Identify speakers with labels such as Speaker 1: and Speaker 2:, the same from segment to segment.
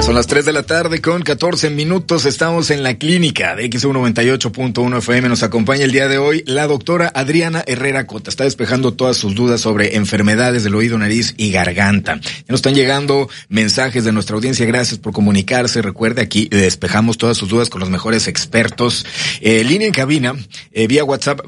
Speaker 1: Son las 3 de la tarde con 14 minutos. Estamos en la clínica de X98.1 FM. Nos acompaña el día de hoy la doctora Adriana Herrera Cota. Está despejando todas sus dudas sobre enfermedades del oído, nariz y garganta. Ya nos están llegando mensajes de nuestra audiencia. Gracias por comunicarse. Recuerde, aquí despejamos todas sus dudas con los mejores expertos. Línea en cabina, vía WhatsApp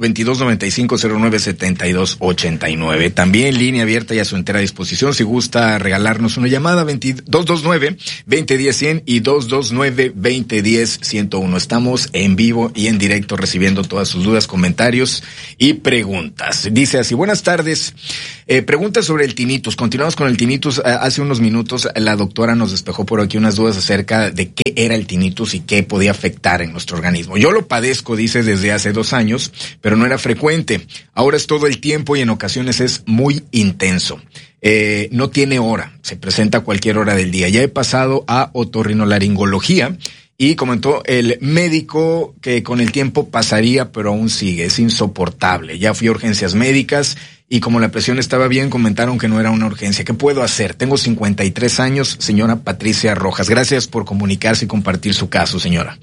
Speaker 1: 2295-097289. También línea abierta y a su entera disposición. Si gusta regalarnos una llamada, 229-2010-100 y 229-2010-101. Estamos en vivo y en directo recibiendo todas sus dudas, comentarios y preguntas. Dice así: buenas tardes. Pregunta sobre el tinnitus. Continuamos con el tinnitus. Hace unos minutos la doctora nos despejó por aquí unas dudas acerca de qué era el tinnitus y qué podía afectar en nuestro organismo. Yo lo padezco, dice, desde hace 2 años, pero no era frecuente. Ahora es todo el tiempo y en ocasiones es muy intenso. No tiene hora, se presenta a cualquier hora del día. Ya he pasado a otorrinolaringología y comentó el médico que con el tiempo pasaría, pero aún sigue, es insoportable. Ya fui a urgencias médicas y como la presión estaba bien, comentaron que no era una urgencia. ¿Qué puedo hacer? Tengo 53 años, señora Patricia Rojas. Gracias por comunicarse y compartir su caso, señora.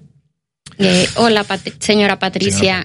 Speaker 2: Hola, señora Patricia.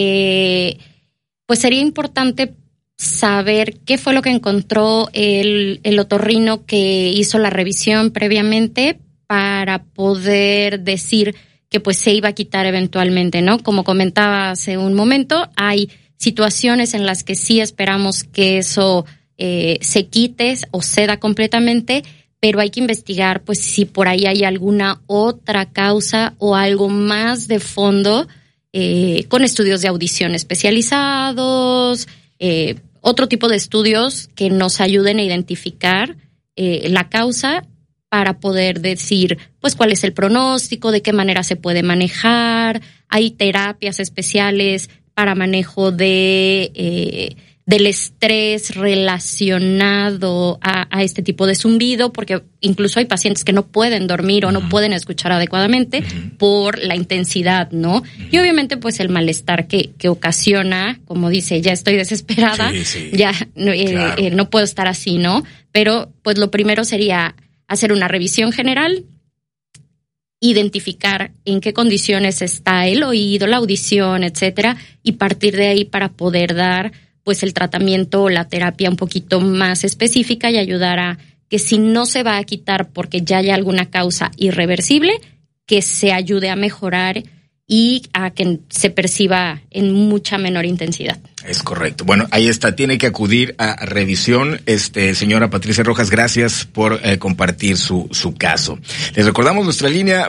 Speaker 2: Pues sería importante saber qué fue lo que encontró el otorrino que hizo la revisión previamente para poder decir que pues se iba a quitar eventualmente, ¿no? Como comentaba hace un momento, hay situaciones en las que sí esperamos que eso se quite o ceda completamente, pero hay que investigar pues si por ahí hay alguna otra causa o algo más de fondo, con estudios de audición especializados, otro tipo de estudios que nos ayuden a identificar la causa para poder decir pues cuál es el pronóstico, de qué manera se puede manejar. Hay terapias especiales para manejo del estrés relacionado a este tipo de zumbido, porque incluso hay pacientes que no pueden dormir o no pueden escuchar adecuadamente por la intensidad, ¿no? Y obviamente pues el malestar que ocasiona, como dice, ya estoy desesperada, ya claro. No puedo estar así, ¿no? Pero pues lo primero sería hacer una revisión general, identificar en qué condiciones está el oído, la audición, etcétera, y partir de ahí para poder dar pues el tratamiento o la terapia un poquito más específica y ayudar a que si no se va a quitar porque ya hay alguna causa irreversible, que se ayude a mejorar y a que se perciba en mucha menor intensidad.
Speaker 1: Es correcto. Bueno, ahí está. Tiene que acudir a revisión. Señora Patricia Rojas, gracias por compartir su caso. Les recordamos nuestra línea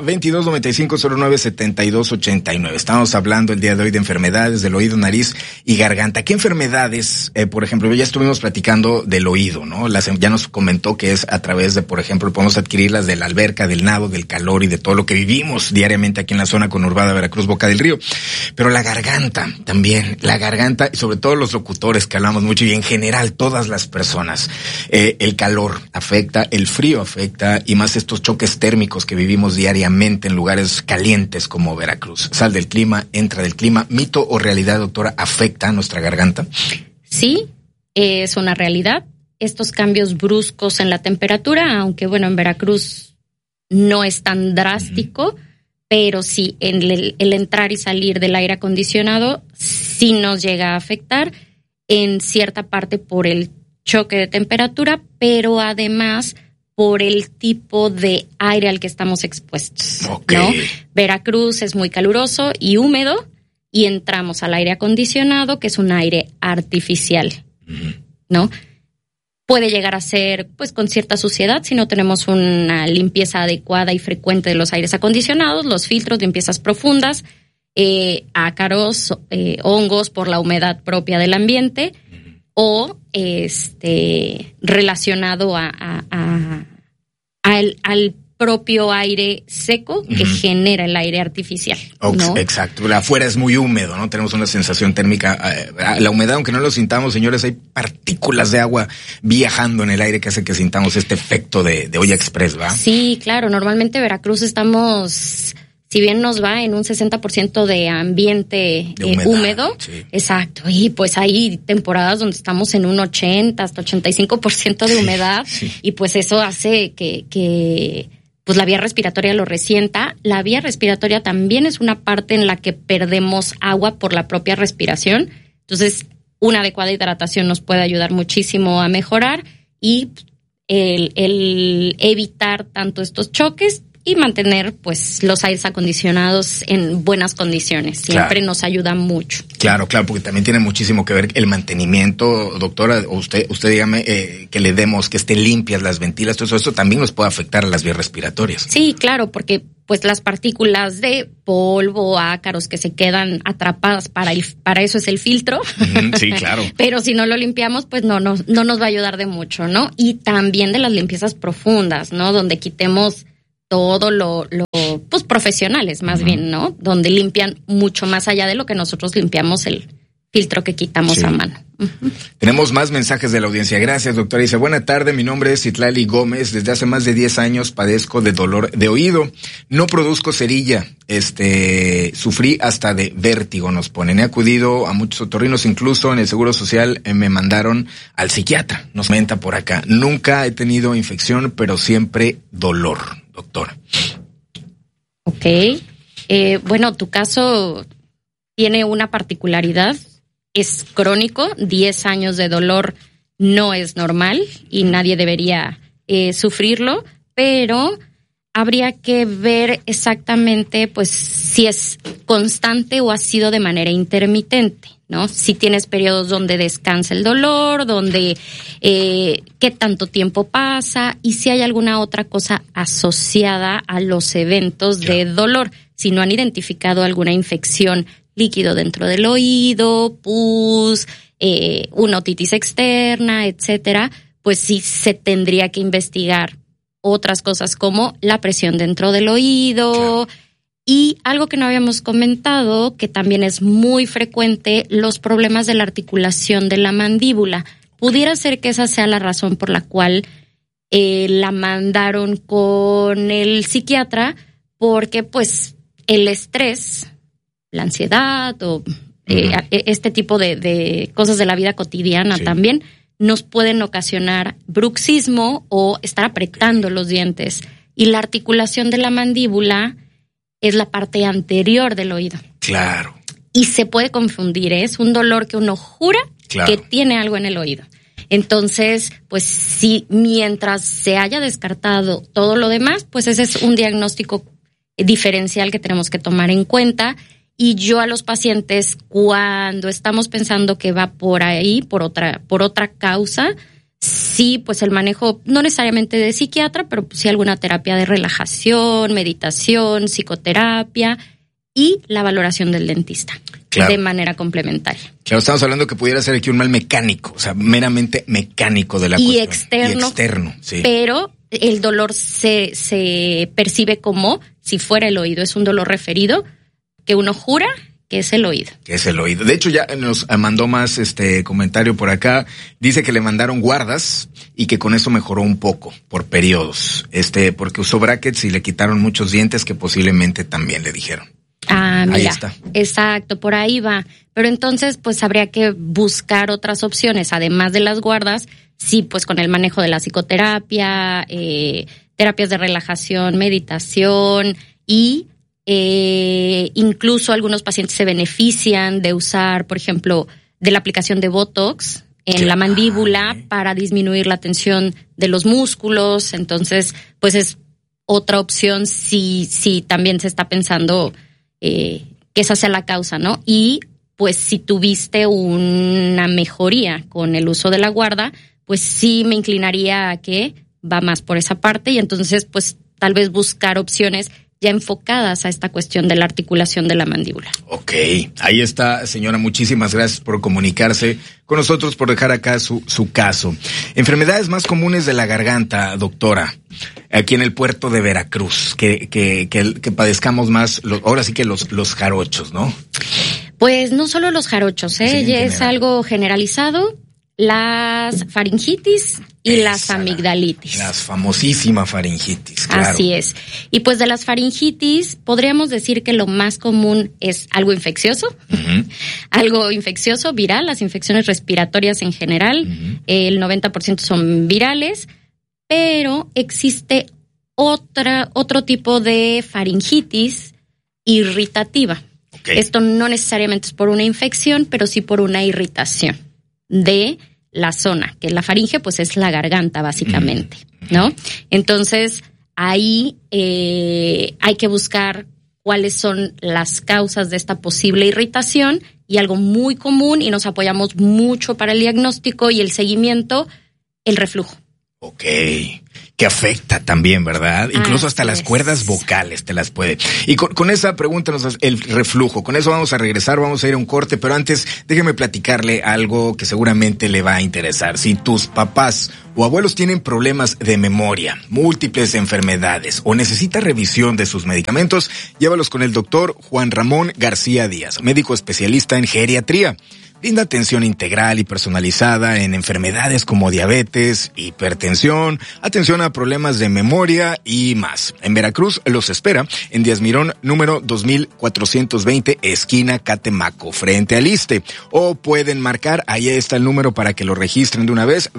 Speaker 1: 2295-097289. Estamos hablando el día de hoy de enfermedades del oído, nariz y garganta. ¿Qué enfermedades, por ejemplo, ya estuvimos platicando del oído, ¿no? Ya nos comentó que es a través de, por ejemplo, podemos adquirirlas de la alberca, del nado, del calor y de todo lo que vivimos diariamente aquí en la zona conurbada Veracruz, Boca del Río. Pero la garganta también, sobre todo los locutores que hablamos mucho y en general todas las personas. El calor afecta, el frío afecta y más estos choques térmicos que vivimos diariamente en lugares calientes como Veracruz. Sal del clima, entra del clima. ¿Mito o realidad, doctora, afecta a nuestra garganta?
Speaker 2: Sí, es una realidad. Estos cambios bruscos en la temperatura, aunque bueno, en Veracruz no es tan drástico, pero sí, el entrar y salir del aire acondicionado sí nos llega a afectar en cierta parte por el choque de temperatura, pero además por el tipo de aire al que estamos expuestos,
Speaker 1: okay,
Speaker 2: ¿no? Veracruz es muy caluroso y húmedo y entramos al aire acondicionado, que es un aire artificial, ¿no? Puede llegar a ser, pues, con cierta suciedad si no tenemos una limpieza adecuada y frecuente de los aires acondicionados, los filtros, limpiezas profundas, ácaros, hongos por la humedad propia del ambiente, o relacionado al propio aire seco que genera el aire artificial, ¿no?
Speaker 1: Exacto, afuera es muy húmedo, ¿no? Tenemos una sensación térmica, la humedad, aunque no lo sintamos, señores, hay partículas de agua viajando en el aire que hace que sintamos este efecto de olla express, ¿va?
Speaker 2: Sí, claro, normalmente Veracruz estamos, si bien nos va en un 60% de ambiente húmedo, sí. Exacto, y pues hay temporadas donde estamos en un 80 hasta 85% de humedad, sí. Y pues eso hace que pues la vía respiratoria lo resienta. La vía respiratoria también es una parte en la que perdemos agua por la propia respiración. Entonces, una adecuada hidratación nos puede ayudar muchísimo a mejorar y el evitar tanto estos choques y mantener pues los aires acondicionados en buenas condiciones. Siempre nos ayuda mucho.
Speaker 1: Claro, porque también tiene muchísimo que ver el mantenimiento, doctora, o usted dígame, que le demos, que estén limpias las ventilas, todo eso también nos puede afectar a las vías respiratorias.
Speaker 2: Sí, claro, porque pues las partículas de polvo, ácaros que se quedan atrapadas, para eso es el filtro.
Speaker 1: Sí, claro.
Speaker 2: Pero si no lo limpiamos, pues no nos va a ayudar de mucho, ¿no? Y también de las limpiezas profundas, ¿no? Donde quitemos todo lo pues profesionales más bien, ¿no? Donde limpian mucho más allá de lo que nosotros limpiamos el filtro que quitamos a mano.
Speaker 1: Tenemos más mensajes de la audiencia. Gracias, doctora. Dice, buena tarde, mi nombre es Citlali Gómez. Desde hace más de 10 años padezco de dolor de oído. No produzco cerilla. Sufrí hasta de vértigo, nos ponen. He acudido a muchos otorrinos, incluso en el Seguro Social me mandaron al psiquiatra. Nos comenta por acá. Nunca he tenido infección, pero siempre dolor, doctora.
Speaker 2: Ok. Bueno, tu caso tiene una particularidad. Es crónico, 10 años de dolor no es normal y nadie debería sufrirlo, pero habría que ver exactamente pues si es constante o ha sido de manera intermitente, ¿no? Si tienes periodos donde descansa el dolor, donde qué tanto tiempo pasa y si hay alguna otra cosa asociada a los eventos de dolor, si no han identificado alguna infección líquido dentro del oído, pus, una otitis externa, etcétera, pues sí se tendría que investigar otras cosas como la presión dentro del oído y algo que no habíamos comentado, que también es muy frecuente, los problemas de la articulación de la mandíbula. Pudiera ser que esa sea la razón por la cual la mandaron con el psiquiatra, porque pues el estrés, la ansiedad o este tipo de cosas de la vida cotidiana también nos pueden ocasionar bruxismo o estar apretando los dientes. Y la articulación de la mandíbula es la parte anterior del oído.
Speaker 1: Claro.
Speaker 2: Y se puede confundir, es un dolor que uno jura que tiene algo en el oído. Entonces, pues si mientras se haya descartado todo lo demás, pues ese es un diagnóstico diferencial que tenemos que tomar en cuenta. Y yo a los pacientes, cuando estamos pensando que va por ahí, por otra causa, sí, pues el manejo no necesariamente de psiquiatra, pero sí alguna terapia de relajación, meditación, psicoterapia y la valoración del dentista de manera complementaria.
Speaker 1: Claro, estamos hablando que pudiera ser aquí un mal mecánico, o sea, meramente mecánico de la cuestión.
Speaker 2: Y externo, sí. Pero el dolor se percibe como si fuera el oído, es un dolor referido que uno jura que es el oído. Que es el oído.
Speaker 1: De hecho, ya nos mandó más comentario por acá. Dice que le mandaron guardas y que con eso mejoró un poco por periodos. Porque usó brackets y le quitaron muchos dientes que posiblemente también le dijeron.
Speaker 2: Ah, mira. Ahí está. Exacto, por ahí va. Pero entonces, pues habría que buscar otras opciones, además de las guardas. Sí, pues con el manejo de la psicoterapia, terapias de relajación, meditación y incluso algunos pacientes se benefician de usar, por ejemplo, de la aplicación de Botox en la mandíbula para disminuir la tensión de los músculos. Entonces, pues es otra opción si también se está pensando que esa sea la causa, ¿no? Y pues si tuviste una mejoría con el uso de la guarda, pues sí me inclinaría a que va más por esa parte y entonces pues tal vez buscar opciones ya enfocadas a esta cuestión de la articulación de la mandíbula. Ok,
Speaker 1: ahí está, señora, muchísimas gracias por comunicarse con nosotros, por dejar acá su caso. Enfermedades más comunes de la garganta, doctora, aquí en el puerto de Veracruz, que padezcamos más, ahora sí que los jarochos, ¿no?
Speaker 2: Pues no solo los jarochos, ya es algo generalizado. Las faringitis y las amigdalitis.
Speaker 1: Las famosísimas faringitis, claro.
Speaker 2: Así es. Y pues de las faringitis podríamos decir que lo más común es algo infeccioso, algo infeccioso, viral, las infecciones respiratorias en general, el 90% son virales, pero existe otro tipo de faringitis irritativa.
Speaker 1: Okay.
Speaker 2: Esto no necesariamente es por una infección, pero sí por una irritación de la zona, que la faringe pues es la garganta básicamente, ¿no? Entonces ahí hay que buscar cuáles son las causas de esta posible irritación, y algo muy común, y nos apoyamos mucho para el diagnóstico y el seguimiento, el reflujo.
Speaker 1: Ok, que afecta también, ¿verdad? Incluso hasta las cuerdas vocales te las puede. Y con esa pregunta, el reflujo, con eso vamos a regresar, vamos a ir a un corte, pero antes déjeme platicarle algo que seguramente le va a interesar. Si tus papás o abuelos tienen problemas de memoria, múltiples enfermedades o necesita revisión de sus medicamentos, llévalos con el doctor Juan Ramón García Díaz, médico especialista en geriatría. Brinda atención integral y personalizada en enfermedades como diabetes, hipertensión, atención a problemas de memoria y más. En Veracruz los espera en Díaz Mirón, número 2420, esquina Catemaco, frente al ISSSTE. O pueden marcar, ahí está el número para que lo registren de una vez,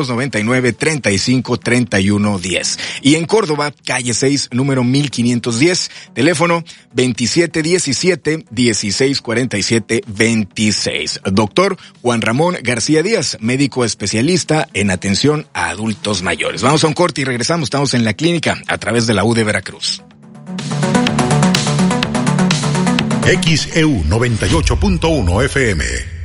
Speaker 1: 2299-353110. Y en Córdoba, calle 6, número 1510, teléfono 2717-1647-26. Doctor Juan Ramón García Díaz, médico especialista en atención a adultos mayores. Vamos a un corte y regresamos. Estamos en la clínica a través de la U de Veracruz.
Speaker 3: XEU 98.1 FM.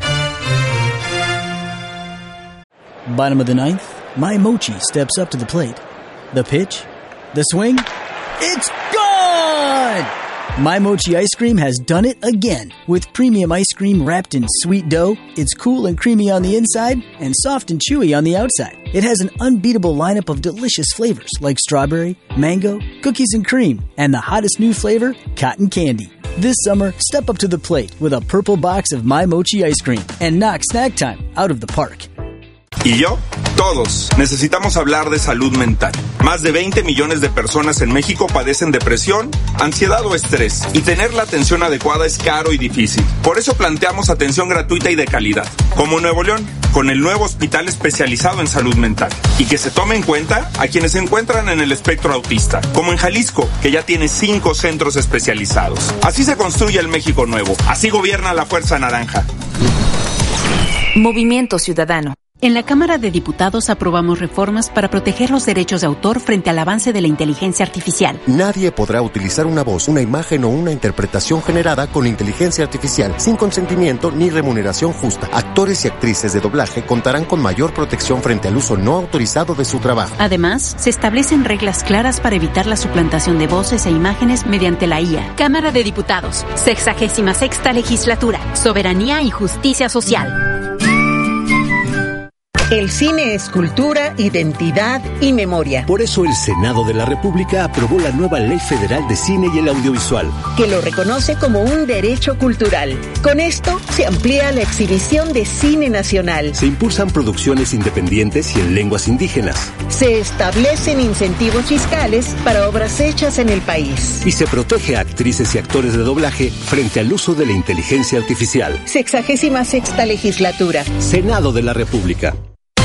Speaker 4: Bottom of the ninth, My Mochi steps up to the plate. The pitch, the swing, it's gone! My Mochi ice cream has done it again. With premium ice cream wrapped in sweet dough, it's cool and creamy on the inside and soft and chewy on the outside. It has an unbeatable lineup of delicious flavors like strawberry, mango, cookies and cream, and the hottest new flavor, cotton candy. This summer, step up to the plate with a purple box of My Mochi ice cream and knock snack time out of the park.
Speaker 5: ¿Y yo? Todos necesitamos hablar de salud mental. Más de 20 millones de personas en México padecen depresión, ansiedad o estrés, y tener la atención adecuada es caro y difícil. Por eso planteamos atención gratuita y de calidad, como en Nuevo León, con el nuevo hospital especializado en salud mental, y que se tome en cuenta a quienes se encuentran en el espectro autista, como en Jalisco, que ya tiene 5 centros especializados. Así se construye el México nuevo, así gobierna la Fuerza Naranja.
Speaker 6: Movimiento Ciudadano. En la Cámara de Diputados aprobamos reformas para proteger los derechos de autor frente al avance de la inteligencia artificial.
Speaker 7: Nadie podrá utilizar una voz, una imagen o una interpretación generada con inteligencia artificial sin consentimiento ni remuneración justa. Actores y actrices de doblaje contarán con mayor protección frente al uso no autorizado de su trabajo.
Speaker 6: Además, se establecen reglas claras para evitar la suplantación de voces e imágenes mediante la IA. Cámara de Diputados, 66ª Legislatura, Soberanía y Justicia Social.
Speaker 8: El cine es cultura, identidad y memoria.
Speaker 9: Por eso el Senado de la República aprobó la nueva Ley Federal de Cine y el Audiovisual,
Speaker 8: que lo reconoce como un derecho cultural. Con esto se amplía la exhibición de cine nacional.
Speaker 9: Se impulsan producciones independientes y en lenguas indígenas.
Speaker 8: Se establecen incentivos fiscales para obras hechas en el país.
Speaker 9: Y se protege a actrices y actores de doblaje frente al uso de la inteligencia artificial.
Speaker 8: 66ª Legislatura.
Speaker 9: Senado de la República.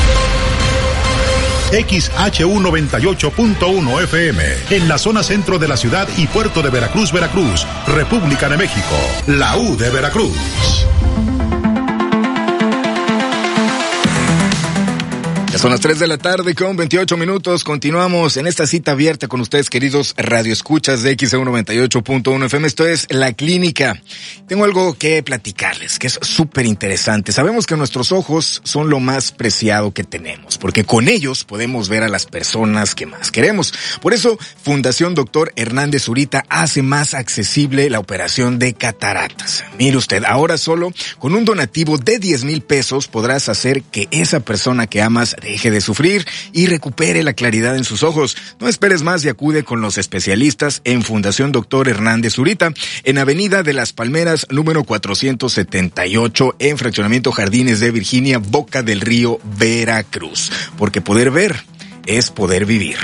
Speaker 3: XHU 98.1 FM, en la zona centro de la ciudad y puerto de Veracruz, Veracruz, República de México, la U de Veracruz.
Speaker 1: Son las 3 de la tarde con 28 minutos. Continuamos en esta cita abierta con ustedes, queridos radioescuchas de XEU 98.1 FM. Esto es La Clínica. Tengo algo que platicarles que es súper interesante. Sabemos que nuestros ojos son lo más preciado que tenemos, porque con ellos podemos ver a las personas que más queremos. Por eso, Fundación Dr. Hernández Zurita hace más accesible la operación de cataratas. Mire usted, ahora solo con un donativo de 10,000 pesos podrás hacer que esa persona que amas deje de sufrir y recupere la claridad en sus ojos. No esperes más y acude con los especialistas en Fundación Dr. Hernández Zurita, en Avenida de las Palmeras, número 478, en Fraccionamiento Jardines de Virginia, Boca del Río, Veracruz. Porque poder ver es poder vivir.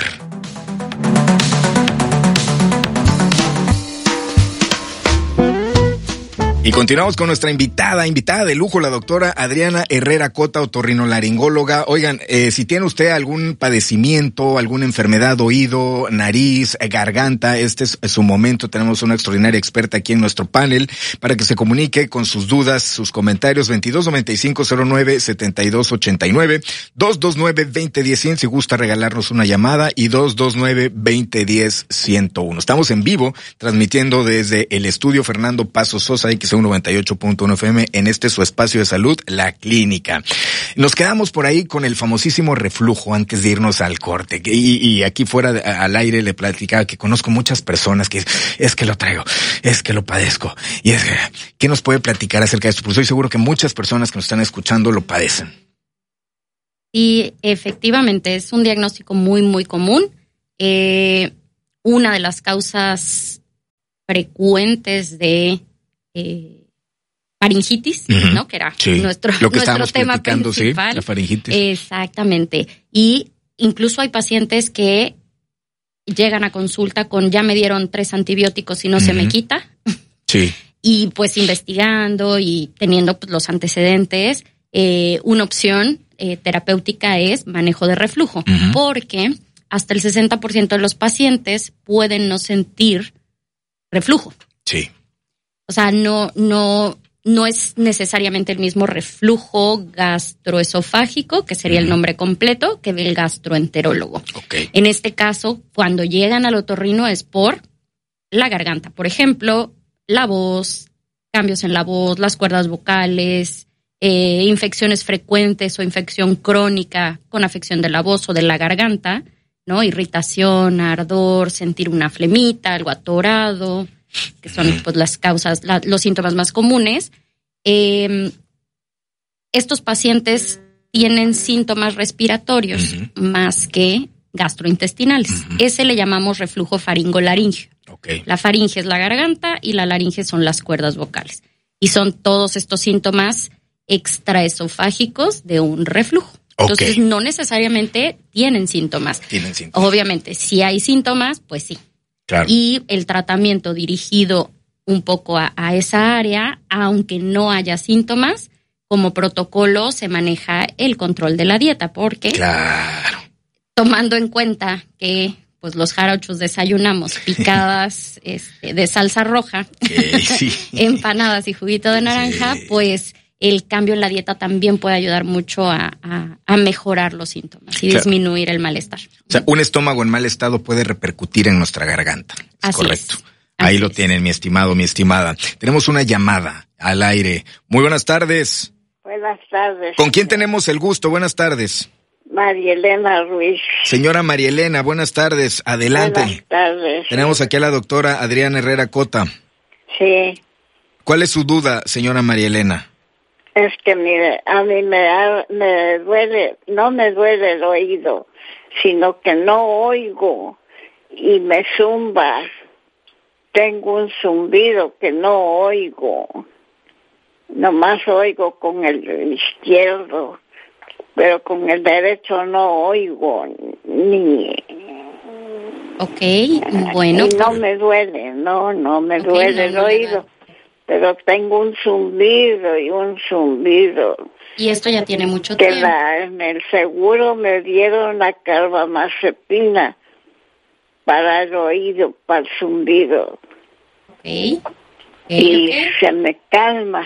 Speaker 1: Y continuamos con nuestra invitada de lujo, la doctora Adriana Herrera Cota, otorrinolaringóloga. Oigan, si tiene usted algún padecimiento, alguna enfermedad de oído, nariz, garganta, este es su momento. Tenemos una extraordinaria experta aquí en nuestro panel para que se comunique con sus dudas, sus comentarios. 2295-09-7289, 229-2010-100 si gusta regalarnos una llamada, y 229-2010-101. Estamos en vivo transmitiendo desde el estudio Fernando Paso Sosa, XEU 98.1 FM, en su espacio de salud, La Clínica. Nos quedamos por ahí con el famosísimo reflujo antes de irnos al corte. Y aquí fuera al aire le platicaba que conozco muchas personas que es que lo traigo, es que lo padezco. Y es que, ¿qué nos puede platicar acerca de esto? Porque estoy seguro que muchas personas que nos están escuchando lo padecen.
Speaker 2: Y efectivamente es un diagnóstico muy, muy común. Una de las causas frecuentes de faringitis, ¿no? Que era nuestro tema principal.
Speaker 1: Sí, la faringitis.
Speaker 2: Exactamente. Y incluso hay pacientes que llegan a consulta con ya me dieron 3 antibióticos y no se me quita.
Speaker 1: Sí.
Speaker 2: Y pues investigando y teniendo pues, los antecedentes, una opción terapéutica es manejo de reflujo, porque hasta el 60% de los pacientes pueden no sentir reflujo.
Speaker 1: Sí.
Speaker 2: O sea, no es necesariamente el mismo reflujo gastroesofágico, que sería el nombre completo, que del gastroenterólogo.
Speaker 1: Okay.
Speaker 2: En este caso, cuando llegan al otorrino es por la garganta. Por ejemplo, la voz, cambios en la voz, las cuerdas vocales, infecciones frecuentes o infección crónica con afección de la voz o de la garganta, ¿no? Irritación, ardor, sentir una flemita, algo atorado, que son pues las causas, los síntomas más comunes. Estos pacientes tienen síntomas respiratorios más que gastrointestinales. Ese le llamamos reflujo faringolaringio.
Speaker 1: Okay.
Speaker 2: La faringe es la garganta y la laringe son las cuerdas vocales. Y son todos estos síntomas extraesofágicos de un reflujo. Entonces, no necesariamente tienen síntomas. Obviamente, si hay síntomas, pues sí.
Speaker 1: Claro.
Speaker 2: Y el tratamiento dirigido un poco a esa área, aunque no haya síntomas, como protocolo se maneja el control de la dieta, porque tomando en cuenta que pues los jarochos desayunamos picadas de salsa roja, empanadas y juguito de naranja, pues el cambio en la dieta también puede ayudar mucho a mejorar los síntomas y disminuir el malestar.
Speaker 1: O sea, un estómago en mal estado puede repercutir en nuestra garganta.
Speaker 2: Así
Speaker 1: correcto.
Speaker 2: Es.
Speaker 1: Ahí lo tienen, mi estimado, mi estimada. Tenemos una llamada al aire. Muy buenas tardes.
Speaker 10: Buenas tardes.
Speaker 1: ¿Con quién tenemos el gusto? Buenas tardes.
Speaker 10: María Elena Ruiz.
Speaker 1: Señora María Elena, buenas tardes. Adelante.
Speaker 10: Buenas tardes.
Speaker 1: Tenemos aquí a la doctora Adriana Herrera Cota.
Speaker 10: Sí.
Speaker 1: ¿Cuál es su duda, señora María Elena?
Speaker 10: Es que mire, a mí me duele, no me duele el oído, sino que no oigo y me zumba. Tengo un zumbido que no oigo. Nomás oigo con el izquierdo, pero con el derecho no oigo ni.
Speaker 2: Bueno.
Speaker 10: Y no me duele, no me duele el oído. Pero tengo un zumbido.
Speaker 2: Y esto ya tiene mucho
Speaker 10: tiempo.
Speaker 2: Que
Speaker 10: en el seguro me dieron la carbamazepina para el oído, para el zumbido. Y se me calma,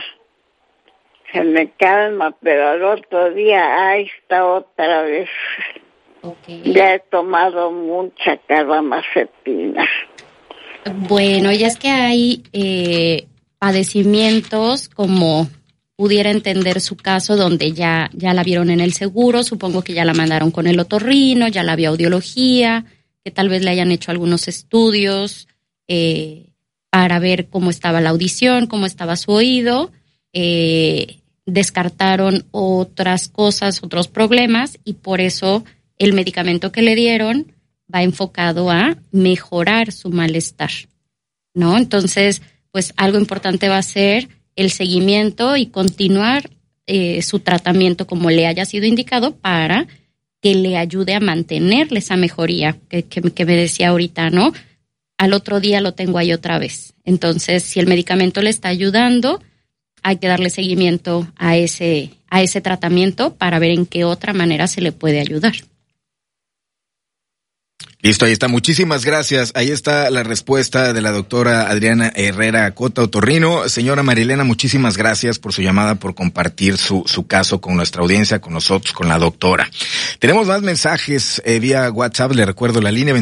Speaker 10: pero al otro día ahí está otra vez. Ya he tomado mucha carbamazepina.
Speaker 2: Bueno, y es que hay padecimientos, como pudiera entender su caso, donde ya la vieron en el seguro, supongo que ya la mandaron con el otorrino, ya la vio audiología, que tal vez le hayan hecho algunos estudios para ver cómo estaba la audición, cómo estaba su oído, descartaron otras cosas, otros problemas, y por eso el medicamento que le dieron va enfocado a mejorar su malestar, ¿no? Entonces, pues algo importante va a ser el seguimiento y continuar su tratamiento como le haya sido indicado para que le ayude a mantenerle esa mejoría que me decía ahorita, ¿no? al otro día lo tengo ahí otra vez. Entonces, si el medicamento le está ayudando, hay que darle seguimiento a ese tratamiento para ver en qué otra manera se le puede ayudar.
Speaker 1: Listo, ahí está. Muchísimas gracias. Ahí está la respuesta de la doctora Adriana Herrera Cota Otorrino. Señora Marielena, muchísimas gracias por su llamada, por compartir su caso con nuestra audiencia, con nosotros, con la doctora. Tenemos más mensajes vía WhatsApp. Le recuerdo la línea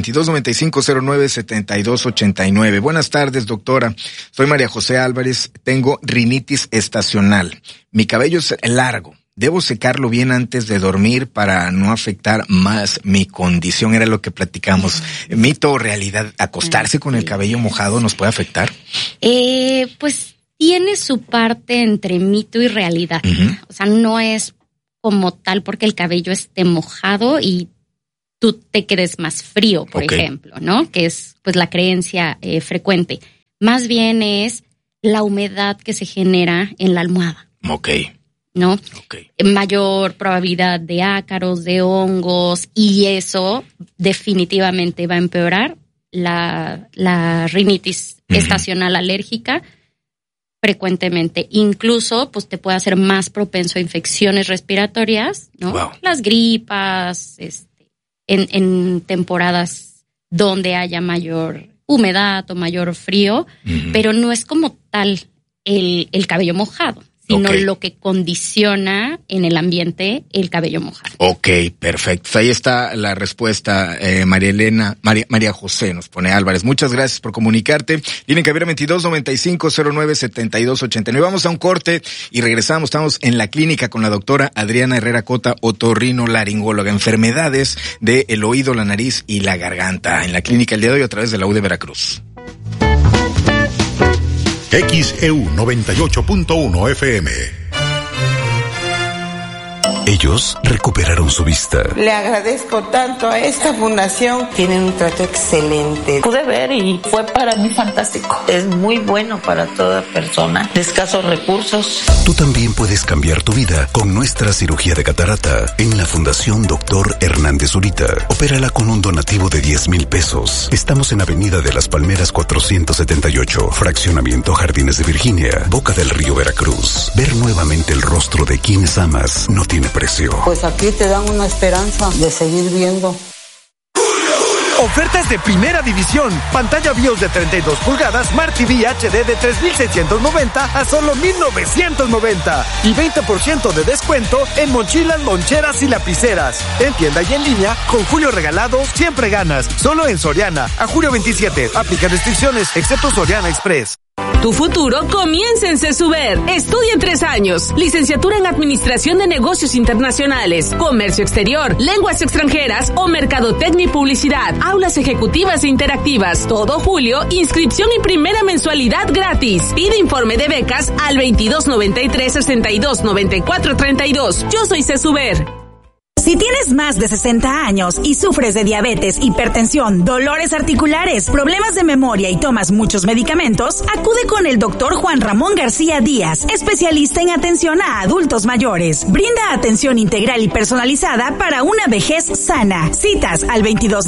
Speaker 1: 2295097289. Buenas tardes, doctora. Soy María José Álvarez. Tengo rinitis estacional. Mi cabello es largo. ¿Debo secarlo bien antes de dormir para no afectar más mi condición? Era lo que platicamos. ¿Mito o realidad? ¿Acostarse con el cabello mojado nos puede afectar?
Speaker 2: Pues tiene su parte entre mito y realidad. Uh-huh. O sea, no es como tal porque el cabello esté mojado y tú te quedes más frío, por ejemplo, ¿no? Que es pues la creencia frecuente. Más bien es la humedad que se genera en la almohada. ¿No? Mayor probabilidad de ácaros, de hongos, y eso definitivamente va a empeorar la rinitis estacional alérgica frecuentemente. Incluso, pues te puede hacer más propenso a infecciones respiratorias, ¿no? Wow. Las gripas, en temporadas donde haya mayor humedad o mayor frío, pero no es como tal el cabello mojado, sino lo que condiciona en el ambiente el cabello mojado. Ok, perfecto. Ahí está la respuesta, María José, nos pone Álvarez. Muchas gracias por comunicarte. Tienen que haber 2295097289. Vamos a un corte y regresamos. Estamos en la clínica con la doctora Adriana Herrera Cota, otorrinolaringóloga, enfermedades del oído, la nariz y la garganta. En la clínica el día de hoy a través de la U de Veracruz.
Speaker 3: XEU 98.1 FM.
Speaker 11: Ellos recuperaron su vista.
Speaker 12: Le agradezco tanto a esta fundación. Tienen un trato excelente. Pude ver y fue para mí fantástico. Es muy bueno para toda persona de escasos recursos.
Speaker 11: Tú también puedes cambiar tu vida con nuestra cirugía de catarata en la Fundación Dr. Hernández Zurita. Opérala con un donativo de 10,000 pesos. Estamos en Avenida de las Palmeras 478, Fraccionamiento Jardines de Virginia, Boca del Río, Veracruz. Ver nuevamente el rostro de quienes amas no tiene precio.
Speaker 12: Pues aquí te dan una esperanza de seguir viendo.
Speaker 13: Ofertas de primera división. Pantalla BIOS de 32 pulgadas, Smart TV HD de 3,690 a solo 1,990. Y 20% de descuento en mochilas, loncheras y lapiceras. En tienda y en línea, con Julio Regalado, siempre ganas. Solo en Soriana. A julio 27. Aplica restricciones, excepto Soriana Express.
Speaker 14: Tu futuro comienza en CESUBER. Estudia en 3 años. Licenciatura en Administración de Negocios Internacionales, Comercio Exterior, Lenguas Extranjeras o Mercadotecnia y Publicidad. Aulas ejecutivas e interactivas. Todo julio, inscripción y primera mensualidad gratis. Pide informe de becas al 2293-629432. Yo soy CESUBER.
Speaker 15: Si tienes más de 60 años y sufres de diabetes, hipertensión, dolores articulares, problemas de memoria y tomas muchos medicamentos, acude con el Dr. Juan Ramón García Díaz, especialista en atención a adultos mayores. Brinda atención integral y personalizada para una vejez sana. Citas al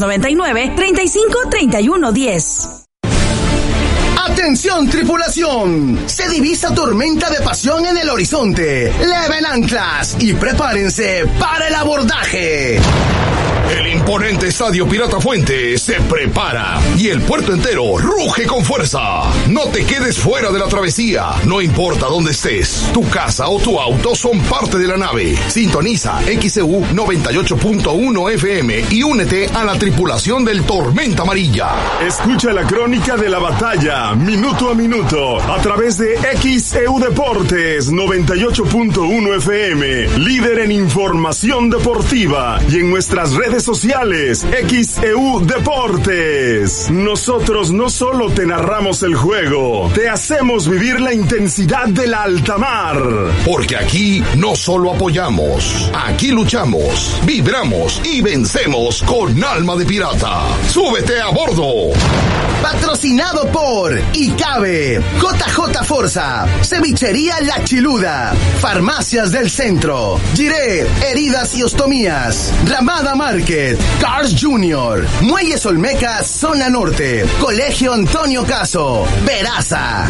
Speaker 15: 2299-353110.
Speaker 16: ¡Atención, tripulación! Se divisa tormenta de pasión en el horizonte. Leven anclas y prepárense para el abordaje.
Speaker 17: El imponente Estadio Pirata Fuente se prepara y el puerto entero ruge con fuerza. No te quedes fuera de la travesía. No importa dónde estés, tu casa o tu auto son parte de la nave. Sintoniza XEU 98.1 FM y únete a la tripulación del Tormenta Amarilla.
Speaker 18: Escucha la crónica de la batalla minuto a minuto a través de XEU Deportes 98.1 FM, líder en información deportiva, y en nuestras redes sociales XEU Deportes. Nosotros no solo te narramos el juego, te hacemos vivir la intensidad de la alta mar.
Speaker 17: Porque aquí no solo apoyamos, aquí luchamos, vibramos y vencemos con alma de pirata. ¡Súbete a bordo!
Speaker 16: Patrocinado por ICABE, JJ Forza, Cevichería La Chiluda, Farmacias del Centro, Giré, Heridas y Ostomías, Ramada Market, Cars Junior, Muelles Olmecas, Zona Norte, Colegio Antonio Caso, Veraza.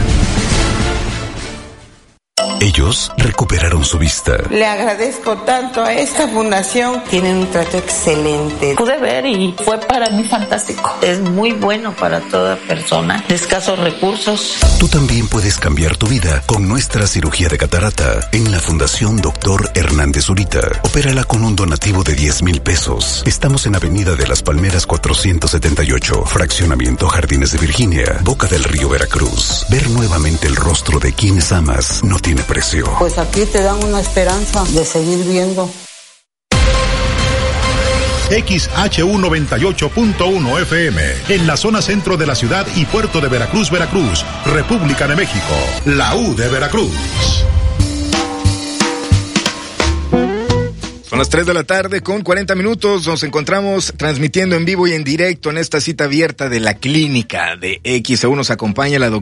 Speaker 11: Ellos recuperaron su vista.
Speaker 12: Le agradezco tanto a esta fundación. Tienen un trato excelente. Pude ver y fue para mí fantástico. Es muy bueno para toda persona de escasos recursos.
Speaker 11: Tú también puedes cambiar tu vida con nuestra cirugía de catarata en la Fundación Dr. Hernández Zurita. Opérala con un donativo de 10,000 pesos. Estamos en Avenida de las Palmeras 478, Fraccionamiento Jardines de Virginia, Boca del Río, Veracruz. Ver nuevamente el rostro de quienes amas no tiene precio.
Speaker 19: Pues aquí te dan una esperanza de seguir viendo.
Speaker 3: XHU 98.1 FM, en la zona centro de la ciudad y puerto de Veracruz, Veracruz, República de México, la U de Veracruz.
Speaker 1: Son las 3 de la tarde con 40 minutos. Nos encontramos transmitiendo en vivo y en directo en esta cita abierta de la clínica de XHU. Nos acompaña la doctora